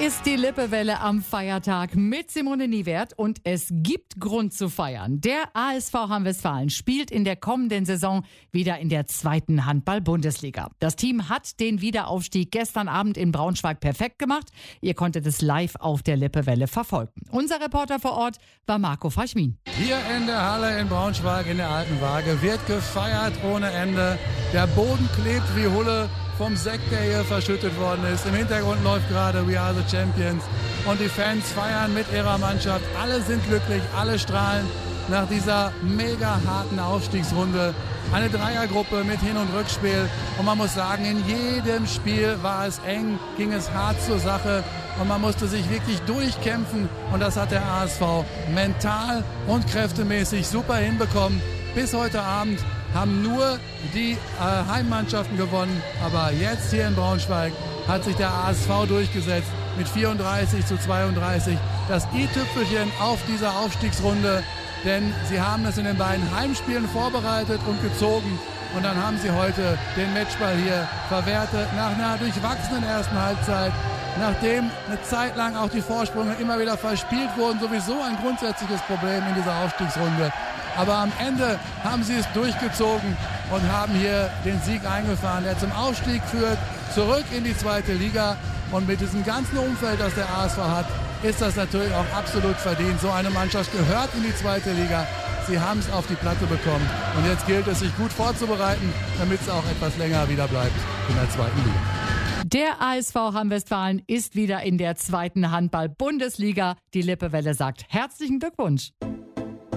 ist die Lippewelle am Feiertag mit Simone Niewert und es gibt Grund zu feiern. Der ASV Hamm-Westfalen spielt in der kommenden Saison wieder in der 2. Handball-Bundesliga. Das Team hat den Wiederaufstieg gestern Abend in Braunschweig perfekt gemacht. Ihr konntet es live auf der Lippewelle verfolgen. Unser Reporter vor Ort war Marco Feichmin. Hier in der Halle in Braunschweig in der Alten Waage wird gefeiert ohne Ende. Der Boden klebt wie Hulle vom Sekt, der hier verschüttet worden ist. Im Hintergrund läuft gerade We Are the Champions und die Fans feiern mit ihrer Mannschaft. Alle sind glücklich, alle strahlen nach dieser mega harten Aufstiegsrunde. Eine Dreiergruppe mit Hin- und Rückspiel und man muss sagen, in jedem Spiel war es eng, ging es hart zur Sache und man musste sich wirklich durchkämpfen und das hat der ASV mental und kräftemäßig super hinbekommen. Bis heute Abend haben nur die Heimmannschaften gewonnen. Aber jetzt hier in Braunschweig hat sich der ASV durchgesetzt mit 34:32. Das i-Tüpfelchen auf dieser Aufstiegsrunde. Denn sie haben es in den beiden Heimspielen vorbereitet und gezogen. Und dann haben sie heute den Matchball hier verwertet nach einer durchwachsenen ersten Halbzeit. Nachdem eine Zeit lang auch die Vorsprünge immer wieder verspielt wurden, sowieso ein grundsätzliches Problem in dieser Aufstiegsrunde. Aber am Ende haben sie es durchgezogen und haben hier den Sieg eingefahren, der zum Aufstieg führt, zurück in die 2. Liga. Und mit diesem ganzen Umfeld, das der ASV hat, ist das natürlich auch absolut verdient. So eine Mannschaft gehört in die 2. Liga. Sie haben es auf die Platte bekommen. Und jetzt gilt es, sich gut vorzubereiten, damit es auch etwas länger wieder bleibt in der 2. Liga. Der ASV Hamm-Westfalen ist wieder in der 2. Handball-Bundesliga. Die Lippewelle sagt herzlichen Glückwunsch.